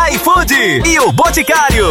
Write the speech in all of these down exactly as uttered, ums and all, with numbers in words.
iFood e o Boticário.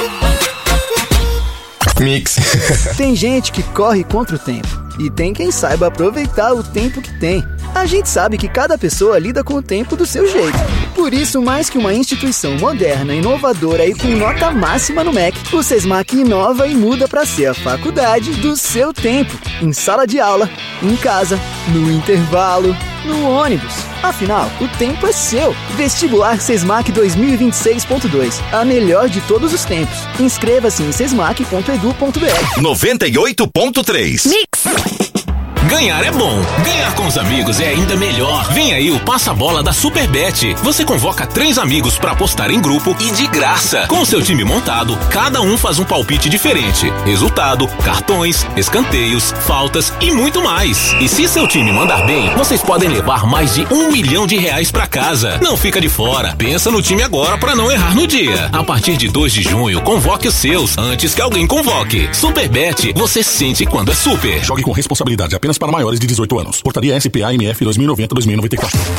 Mix. Tem gente que corre contra o tempo e tem quem saiba aproveitar o tempo que tem. A gente sabe que cada pessoa lida com o tempo do seu jeito. Por isso, mais que uma instituição moderna, inovadora e com nota máxima no M E C, o Sesmac inova e muda para ser a faculdade do seu tempo. Em sala de aula, em casa, no intervalo, no ônibus. Afinal, o tempo é seu. Vestibular Sesmac dois mil e vinte e seis ponto dois. A melhor de todos os tempos. Inscreva-se em sesmac ponto edu ponto br. noventa e oito ponto três. Mix. Ganhar é bom, ganhar com os amigos é ainda melhor. Vem aí o Passa-Bola da Superbet. Você convoca três amigos para apostar em grupo e de graça. Com o seu time montado, cada um faz um palpite diferente. Resultado, cartões, escanteios, faltas e muito mais. E se seu time mandar bem, vocês podem levar mais de um milhão de reais para casa. Não fica de fora. Pensa no time agora para não errar no dia. A partir de dois de junho, convoque os seus antes que alguém convoque. Superbet, você sente quando é super. Jogue com responsabilidade, apenas para maiores de dezoito anos. Portaria S P A M F dois mil e noventa a dois mil e noventa e quatro.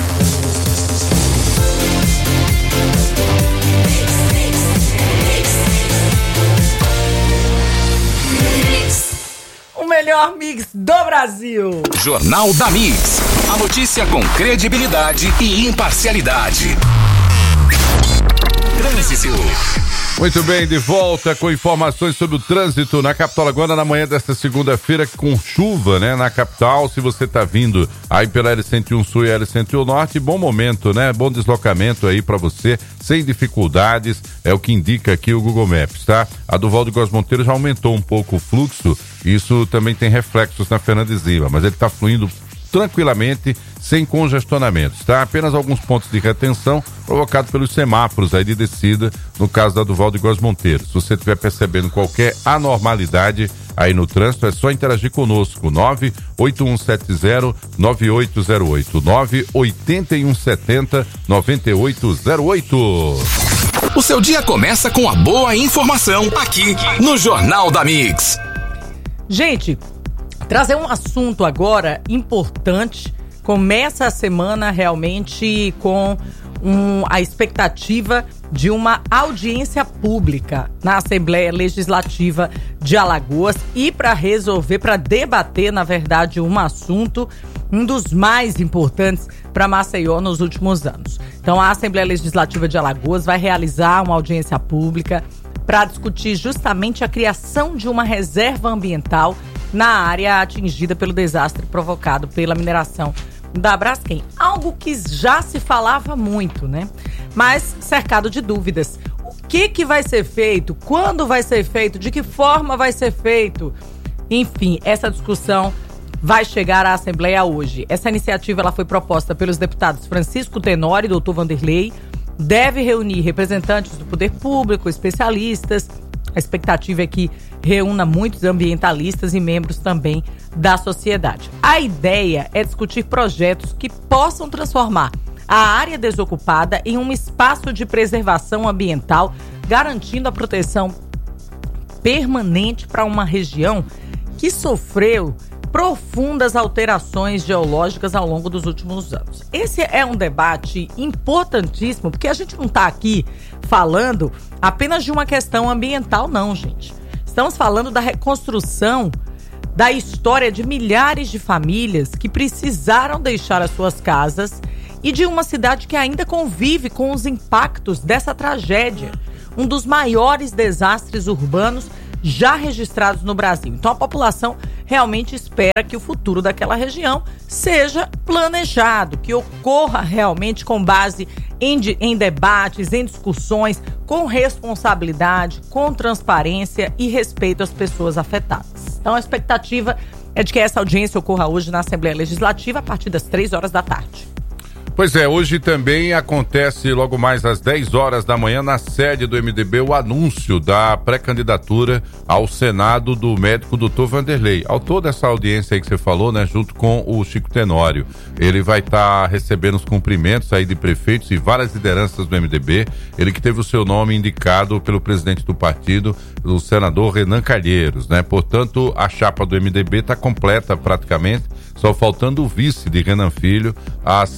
O melhor mix do Brasil. Jornal da Mix. A notícia com credibilidade e imparcialidade. Trânsito. Muito bem, de volta com informações sobre o trânsito na capital agora na manhã desta segunda-feira com chuva, né, na capital. Se você tá vindo aí pela L cento e um Sul e L cento e um Norte, bom momento, né, bom deslocamento aí para você, sem dificuldades, é o que indica aqui o Google Maps, tá? A do Valdo Góes Monteiro já aumentou um pouco o fluxo, isso também tem reflexos na Fernandes Lima, mas ele tá fluindo tranquilamente, sem congestionamentos, tá? Apenas alguns pontos de retenção provocados pelos semáforos aí de descida, no caso da Duvaldo Góes Monteiro. Se você estiver percebendo qualquer anormalidade aí no trânsito, é só interagir conosco, nove oito um sete zero nove oito zero oito, nove oito um sete zero nove oito zero oito. O seu dia começa com a boa informação, aqui no Jornal da Mix. Gente, trazer um assunto agora importante. Começa a semana realmente com um, a expectativa de uma audiência pública na Assembleia Legislativa de Alagoas e para resolver, para debater, na verdade, um assunto, um dos mais importantes para Maceió nos últimos anos. Então, a Assembleia Legislativa de Alagoas vai realizar uma audiência pública para discutir justamente a criação de uma reserva ambiental na área atingida pelo desastre provocado pela mineração da Braskem. Algo que já se falava muito, né? Mas cercado de dúvidas. O que que vai ser feito? Quando vai ser feito? De que forma vai ser feito? Enfim, essa discussão vai chegar à Assembleia hoje. Essa iniciativa ela foi proposta pelos deputados Francisco Tenório e doutor Vanderlei. Deve reunir representantes do poder público, especialistas. A expectativa é que reúna muitos ambientalistas e membros também da sociedade. A ideia é discutir projetos que possam transformar a área desocupada em um espaço de preservação ambiental, garantindo a proteção permanente para uma região que sofreu profundas alterações geológicas ao longo dos últimos anos. Esse é um debate importantíssimo, porque a gente não está aqui falando apenas de uma questão ambiental, não, gente. Estamos falando da reconstrução da história de milhares de famílias que precisaram deixar as suas casas e de uma cidade que ainda convive com os impactos dessa tragédia, um dos maiores desastres urbanos já registrados no Brasil. Então a população realmente espera que o futuro daquela região seja planejado, que ocorra realmente com base em, em debates, em discussões, com responsabilidade, com transparência e respeito às pessoas afetadas. Então a expectativa é de que essa audiência ocorra hoje na Assembleia Legislativa a partir das três horas da tarde. Pois é, hoje também acontece logo mais às dez horas da manhã na sede do M D B o anúncio da pré-candidatura ao Senado do médico doutor Vanderlei. Autor dessa audiência aí que você falou, né, junto com o Chico Tenório. Ele vai estar tá recebendo os cumprimentos aí de prefeitos e várias lideranças do M D B. Ele que teve o seu nome indicado pelo presidente do partido, o senador Renan Calheiros, né? Portanto, a chapa do M D B está completa praticamente, só faltando o vice de Renan Filho a ser escolhido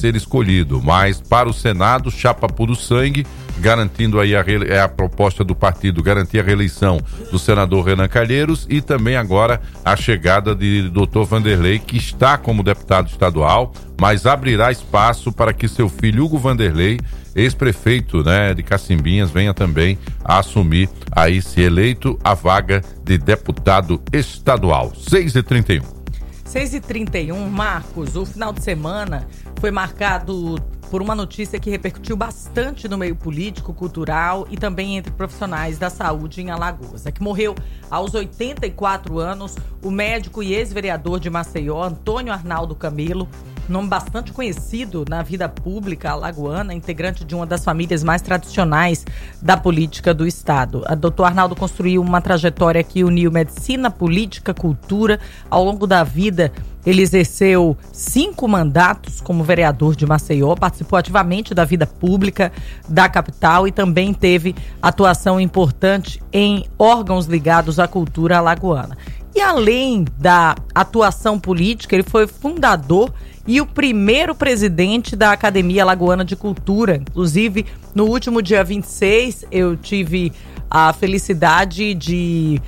escolhido, mas para o Senado, chapa puro sangue, garantindo aí a, é a proposta do partido, garantir a reeleição do senador Renan Calheiros e também agora a chegada de doutor Vanderlei, que está como deputado estadual, mas abrirá espaço para que seu filho Hugo Vanderlei, ex-prefeito, né, de Cacimbinhas, venha também a assumir aí, se eleito, a vaga de deputado estadual. seis e trinta e um. seis e trinta e um, Marcos, o final de semana foi marcado por uma notícia que repercutiu bastante no meio político, cultural e também entre profissionais da saúde em Alagoas. É que morreu aos oitenta e quatro anos o médico e ex-vereador de Maceió, Antônio Arnaldo Camelo, nome bastante conhecido na vida pública alagoana, integrante de uma das famílias mais tradicionais da política do estado. A doutor Arnaldo construiu uma trajetória que uniu medicina, política, cultura. Ao longo da vida, ele exerceu cinco mandatos como vereador de Maceió, participou ativamente da vida pública da capital e também teve atuação importante em órgãos ligados à cultura alagoana. E além da atuação política, ele foi fundador e o primeiro presidente da Academia Alagoana de Cultura. Inclusive, no último dia vinte e seis, eu tive a felicidade de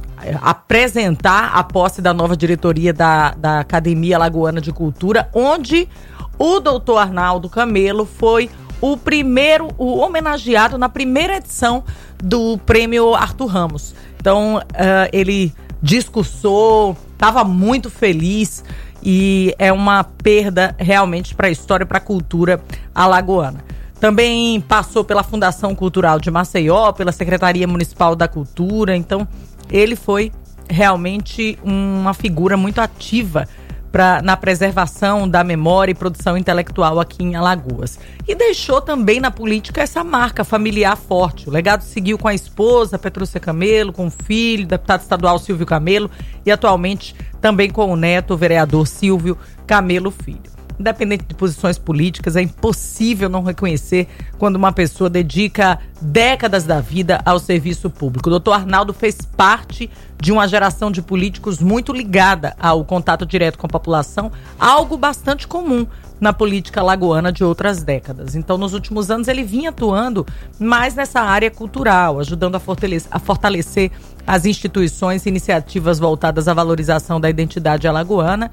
apresentar a posse da nova diretoria da, da Academia Alagoana de Cultura, onde o doutor Arnaldo Camelo foi o primeiro, o homenageado na primeira edição do Prêmio Arthur Ramos. Então, uh, ele discursou, estava muito feliz e é uma perda realmente para a história e para a cultura alagoana. Também passou pela Fundação Cultural de Maceió, pela Secretaria Municipal da Cultura, então ele foi realmente uma figura muito ativa pra, na preservação da memória e produção intelectual aqui em Alagoas. E deixou também na política essa marca familiar forte. O legado seguiu com a esposa, Petrúcia Camelo, com o filho, deputado estadual Silvio Camelo, e atualmente também com o neto, o vereador Silvio Camelo Filho. Independente de posições políticas, é impossível não reconhecer quando uma pessoa dedica décadas da vida ao serviço público. O doutor Arnaldo fez parte de uma geração de políticos muito ligada ao contato direto com a população, algo bastante comum na política alagoana de outras décadas. Então, nos últimos anos, ele vinha atuando mais nessa área cultural, ajudando a fortalecer, a fortalecer as instituições e iniciativas voltadas à valorização da identidade alagoana.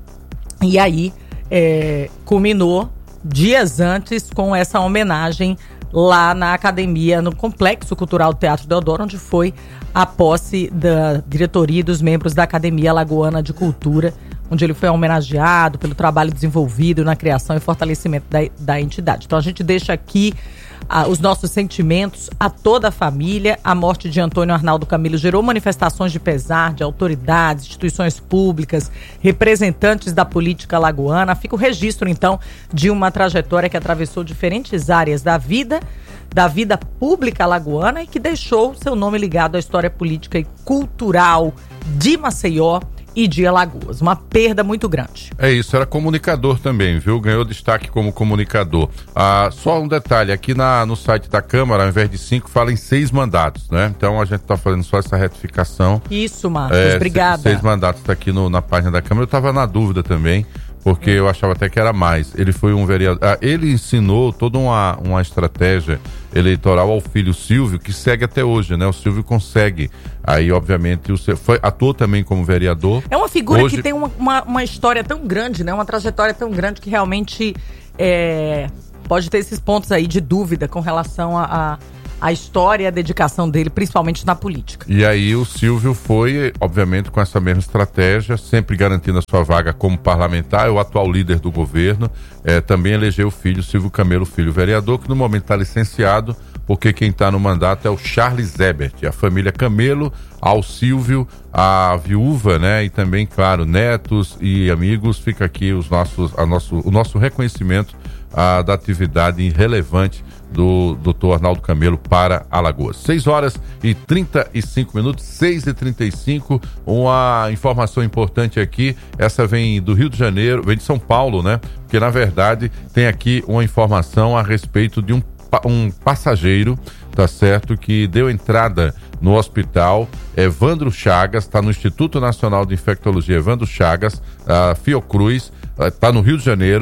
E aí, É, culminou dias antes com essa homenagem lá na academia, no Complexo Cultural Teatro Deodoro, onde foi a posse da diretoria e dos membros da Academia Alagoana de Cultura, onde ele foi homenageado pelo trabalho desenvolvido na criação e fortalecimento da, da entidade. Então a gente deixa aqui ah, os nossos sentimentos a toda a família. A morte de Antônio Arnaldo Camelo gerou manifestações de pesar de autoridades, instituições públicas, representantes da política alagoana. Fica o registro, então, de uma trajetória que atravessou diferentes áreas da vida, da vida pública alagoana e que deixou seu nome ligado à história política e cultural de Maceió e de Alagoas. Uma perda muito grande. É isso, era comunicador também, viu? Ganhou destaque como comunicador. Ah, só um detalhe, aqui na, no site da Câmara, ao invés de cinco, fala em seis mandatos, né? Então a gente tá fazendo só essa retificação. Isso, Marcos, é, obrigada. Seis mandatos tá aqui no, na página da Câmara. Eu tava na dúvida também, porque eu achava até que era mais. Ele foi um vereador. Ah, ele ensinou toda uma, uma estratégia eleitoral ao filho Silvio, que segue até hoje, né? O Silvio consegue. Aí, obviamente, o seu, foi, atuou também como vereador. É uma figura hoje... que tem uma, uma, uma história tão grande, né? Uma trajetória tão grande que realmente é, pode ter esses pontos aí de dúvida com relação a. a... a história e a dedicação dele, principalmente na política. E aí o Silvio foi, obviamente, com essa mesma estratégia, sempre garantindo a sua vaga como parlamentar, é o atual líder do governo, é, também elegeu o filho, Silvio Camelo Filho, vereador, que no momento está licenciado, porque quem está no mandato é o Charles Ebert, a família Camelo, ao Silvio, a viúva, né, e também, claro, netos e amigos, fica aqui os nossos, a nosso, o nosso reconhecimento a, da atividade relevante do doutor Arnaldo Camelo para Alagoas. seis horas e trinta e cinco minutos, seis e trinta e cinco. Uma informação importante aqui, essa vem do Rio de Janeiro, vem de São Paulo, né? Porque na verdade tem aqui uma informação a respeito de um, um passageiro, tá certo, que deu entrada no hospital, Evandro Chagas, está no Instituto Nacional de Infectologia Evandro Chagas, a Fiocruz, está no Rio de Janeiro,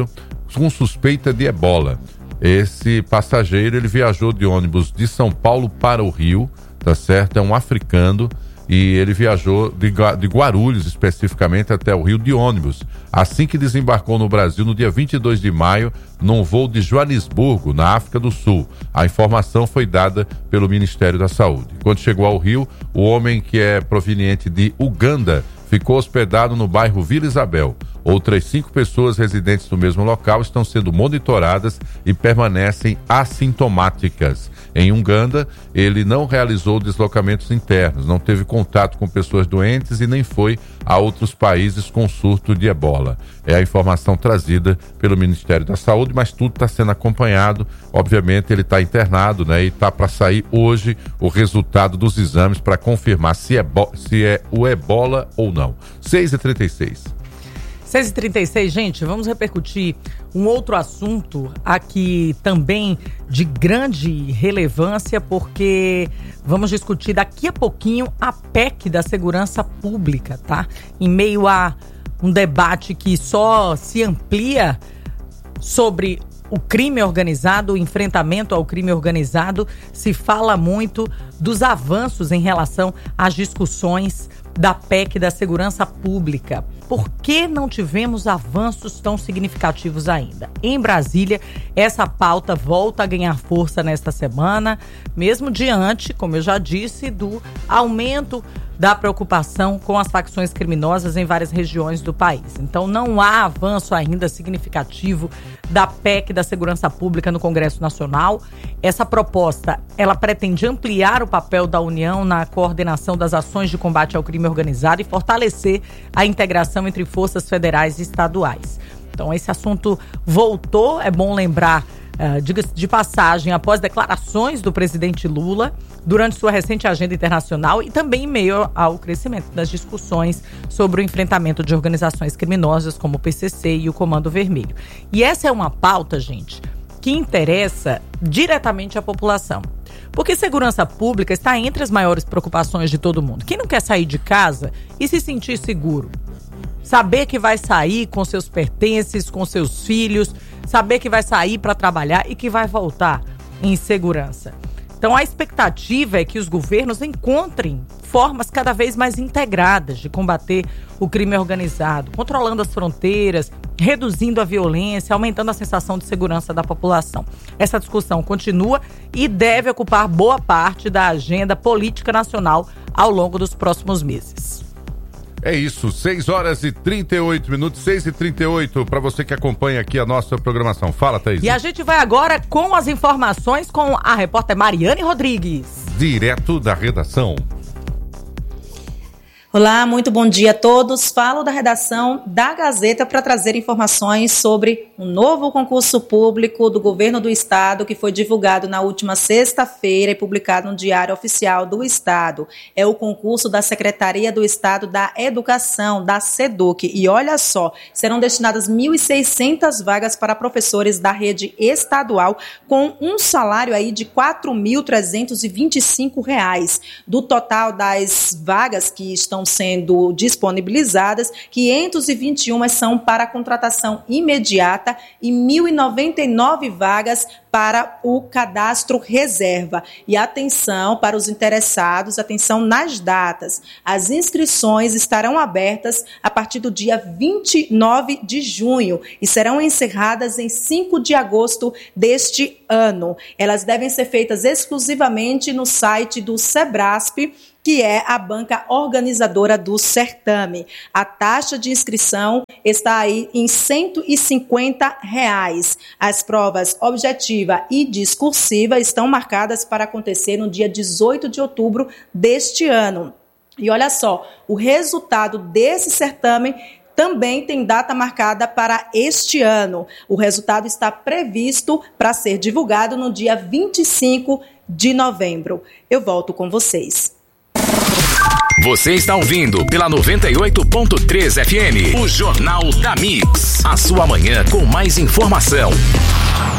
com suspeita de ebola. Esse passageiro, ele viajou de ônibus de São Paulo para o Rio, tá certo? É um africano e ele viajou de, de Guarulhos especificamente até o Rio de ônibus. Assim que desembarcou no Brasil no dia vinte e dois de maio, num voo de Joanesburgo, na África do Sul. A informação foi dada pelo Ministério da Saúde. Quando chegou ao Rio, o homem, que é proveniente de Uganda, ficou hospedado no bairro Vila Isabel. Outras cinco pessoas residentes no mesmo local estão sendo monitoradas e permanecem assintomáticas. Em Uganda, ele não realizou deslocamentos internos, não teve contato com pessoas doentes e nem foi a outros países com surto de ebola. É a informação trazida pelo Ministério da Saúde, mas tudo está sendo acompanhado. Obviamente, ele está internado, né? E está para sair hoje o resultado dos exames para confirmar se é, se é o ebola ou não. seis e trinta e seis. seis e trinta e seis, gente, vamos repercutir um outro assunto aqui também de grande relevância, porque vamos discutir daqui a pouquinho a P E C da Segurança Pública, tá? Em meio a um debate que só se amplia sobre o crime organizado, o enfrentamento ao crime organizado, se fala muito dos avanços em relação às discussões da P E C da Segurança Pública. Por que não tivemos avanços tão significativos ainda? Em Brasília, essa pauta volta a ganhar força nesta semana, mesmo diante, como eu já disse, do aumento da preocupação com as facções criminosas em várias regiões do país. Então, não há avanço ainda significativo da P E C da Segurança Pública no Congresso Nacional. Essa proposta, ela pretende ampliar o papel da União na coordenação das ações de combate ao crime organizado e fortalecer a integração entre forças federais e estaduais. Então, esse assunto voltou, é bom lembrar, uh, diga-se de passagem, após declarações do presidente Lula, durante sua recente agenda internacional e também em meio ao crescimento das discussões sobre o enfrentamento de organizações criminosas como o P C C e o Comando Vermelho. E essa é uma pauta, gente, que interessa diretamente à população. Porque segurança pública está entre as maiores preocupações de todo mundo. Quem não quer sair de casa e se sentir seguro? Saber que vai sair com seus pertences, com seus filhos, saber que vai sair para trabalhar e que vai voltar em segurança. Então, a expectativa é que os governos encontrem formas cada vez mais integradas de combater o crime organizado, controlando as fronteiras, reduzindo a violência, aumentando a sensação de segurança da população. Essa discussão continua e deve ocupar boa parte da agenda política nacional ao longo dos próximos meses. É isso, seis horas e trinta e oito minutos, seis e trinta e oito, para você que acompanha aqui a nossa programação. Fala, Thaís. E a gente vai agora com as informações com a repórter Mariane Rodrigues. Direto da redação. Olá, muito bom dia a todos. Falo da redação da Gazeta para trazer informações sobre um novo concurso público do Governo do Estado que foi divulgado na última sexta-feira e publicado no Diário Oficial do Estado. É o concurso da Secretaria do Estado da Educação, da SEDUC. E olha só, serão destinadas mil e seiscentas vagas para professores da rede estadual com um salário aí de quatro mil trezentos e vinte e cinco reais. Do total das vagas que estão sendo disponibilizadas, quinhentas e vinte e uma são para contratação imediata e mil e noventa e nove vagas para o cadastro reserva. E atenção para os interessados, atenção nas datas. As inscrições estarão abertas a partir do dia vinte e nove de junho e serão encerradas em cinco de agosto deste ano. Elas devem ser feitas exclusivamente no site do SEBRASP, que é a banca organizadora do certame. A taxa de inscrição está aí em cento e cinquenta reais. As provas objetiva e discursiva estão marcadas para acontecer no dia dezoito de outubro deste ano. E olha só, o resultado desse certame também tem data marcada para este ano. O resultado está previsto para ser divulgado no dia vinte e cinco de novembro. Eu volto com vocês. Você está ouvindo pela noventa e oito ponto três F M, o Jornal da Mix. A sua manhã com mais informação.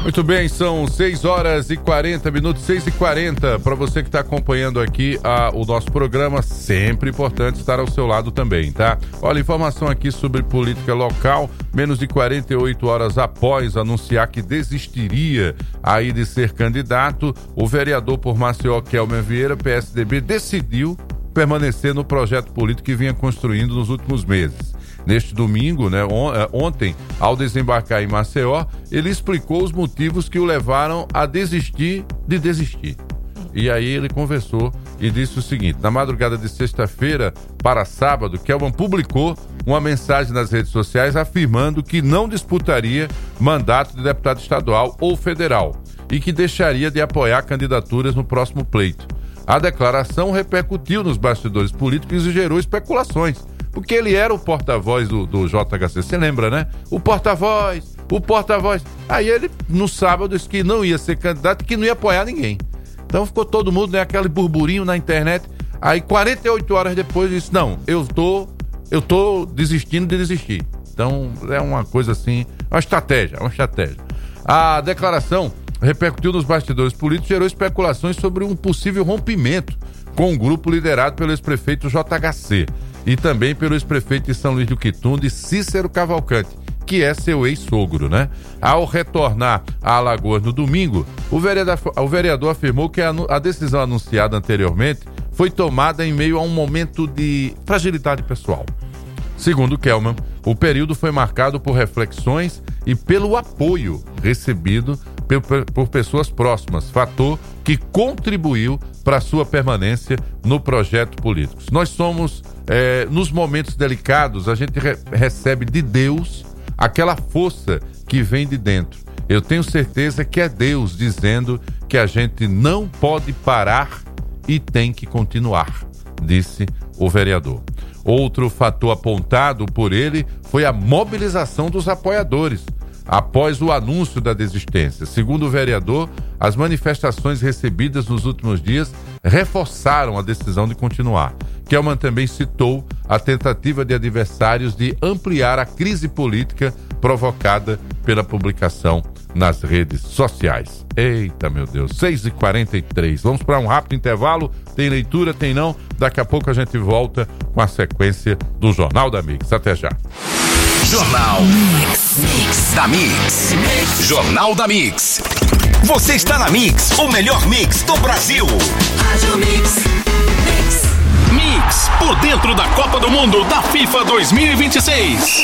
Muito bem, são seis horas e quarenta minutos, seis e quarenta. Para você que está acompanhando aqui a, o nosso programa, sempre importante estar ao seu lado também, tá? Olha, informação aqui sobre política local. Menos de quarenta e oito horas após anunciar que desistiria aí de ser candidato, o vereador por Maceió, Kelman Vieira, P S D B, decidiu permanecer no projeto político que vinha construindo nos últimos meses. Neste domingo, né, on, ontem, ao desembarcar em Maceió, ele explicou os motivos que o levaram a desistir de desistir. E aí ele conversou e disse o seguinte: na madrugada de sexta-feira para sábado, Kelman publicou uma mensagem nas redes sociais afirmando que não disputaria mandato de deputado estadual ou federal e que deixaria de apoiar candidaturas no próximo pleito. A declaração repercutiu nos bastidores políticos e gerou especulações, porque ele era o porta-voz do, do J H C, você lembra, né? O porta-voz, o porta-voz. Aí ele, no sábado, disse que não ia ser candidato e que não ia apoiar ninguém. Então ficou todo mundo, né, aquele burburinho na internet. Aí quarenta e oito horas depois disse: não, eu tô, eu tô desistindo de desistir. Então é uma coisa assim, uma estratégia, uma estratégia. A declaração repercutiu nos bastidores políticos e gerou especulações sobre um possível rompimento com um grupo liderado pelo ex-prefeito J H C e também pelo ex-prefeito de São Luís do Quitunda, Cícero Cavalcante, que é seu ex-sogro, né? Ao retornar a Alagoas no domingo, o vereador, o vereador afirmou que a, a decisão anunciada anteriormente foi tomada em meio a um momento de fragilidade pessoal. Segundo Kelman, o período foi marcado por reflexões e pelo apoio recebido por, por pessoas próximas, fator que contribuiu para sua permanência no projeto político. Nós somos, é, nos momentos delicados, a gente re- recebe de Deus aquela força que vem de dentro. Eu tenho certeza que é Deus dizendo que a gente não pode parar e tem que continuar, disse o vereador. Outro fator apontado por ele foi a mobilização dos apoiadores após o anúncio da desistência. Segundo o vereador, as manifestações recebidas nos últimos dias reforçaram a decisão de continuar. Kelman também citou a tentativa de adversários de ampliar a crise política provocada pela publicação nas redes sociais. Eita, meu Deus, seis e quarenta e três. Vamos para um rápido intervalo. Tem leitura, tem não. Daqui a pouco a gente volta com a sequência do Jornal da Mix. Até já. Jornal Mix, Mix da Mix. Jornal da Mix. Você está na Mix, o melhor mix do Brasil. Rádio Mix. Mix. Mix, por dentro da Copa do Mundo da FIFA dois mil e vinte e seis.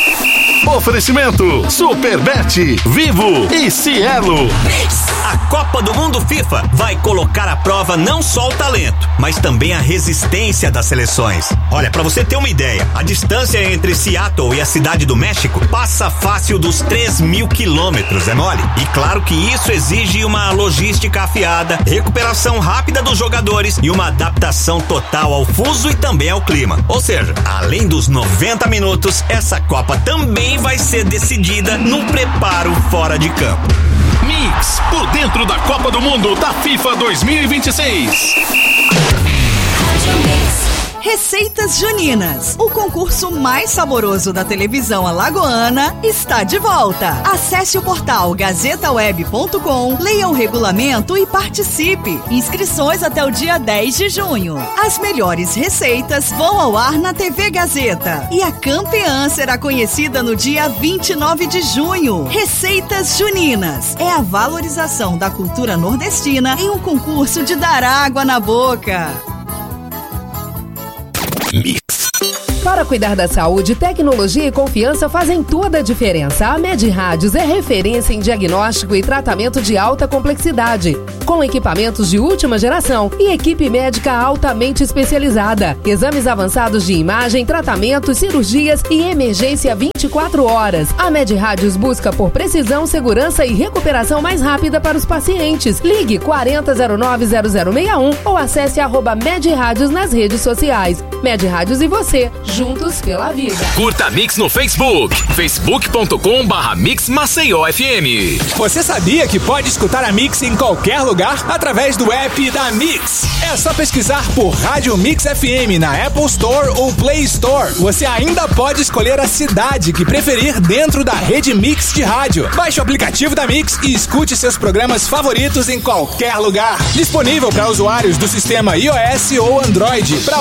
Oferecimento Superbet, Vivo e Cielo. Mix. A Copa do Mundo FIFA vai colocar à prova não só o talento, mas também a resistência das seleções. Olha, pra você ter uma ideia, a distância entre Seattle e a Cidade do México passa fácil dos três mil quilômetros, é mole? E claro que isso exige uma logística afiada, recuperação rápida dos jogadores e uma adaptação total ao fuso e também ao clima. Ou seja, além dos noventa minutos, essa Copa também vai ser decidida no preparo fora de campo. Mix, por dentro da Copa do Mundo da FIFA dois mil e vinte e seis. Receitas Juninas, o concurso mais saboroso da televisão alagoana, está de volta. Acesse o portal gazeta web ponto com, leia o regulamento e participe. Inscrições até o dia dez de junho. As melhores receitas vão ao ar na T V Gazeta e a campeã será conhecida no dia vinte e nove de junho. Receitas Juninas é a valorização da cultura nordestina em um concurso de dar água na boca. Mix. Para cuidar da saúde, tecnologia e confiança fazem toda a diferença. A Med Rádios é referência em diagnóstico e tratamento de alta complexidade, com equipamentos de última geração e equipe médica altamente especializada. Exames avançados de imagem, tratamentos, cirurgias e emergência vinte e quatro horas. A Med Rádios busca por precisão, segurança e recuperação mais rápida para os pacientes. Ligue quarenta zero nove zero zero seis um ou acesse arroba Med Rádios nas redes sociais. Med Rádios e você, juntos pela vida. Curta a Mix no Facebook, facebook ponto com barra Mix Maceió F M. Você sabia que pode escutar a Mix em qualquer lugar lugar através do app da Mix. É só pesquisar por Rádio Mix F M na Apple Store ou Play Store. Você ainda pode escolher a cidade que preferir dentro da rede Mix de rádio. Baixe o aplicativo da Mix e escute seus programas favoritos em qualquer lugar. Disponível para usuários do sistema iOS ou Android. Pra